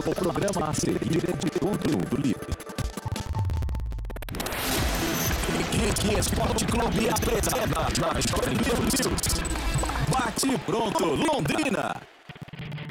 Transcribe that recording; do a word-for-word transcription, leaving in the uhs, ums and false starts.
O programa a seguir é de conteúdo livre. Geek Esporte Clube apresenta na Jovem News. Bate pronto, Londrina.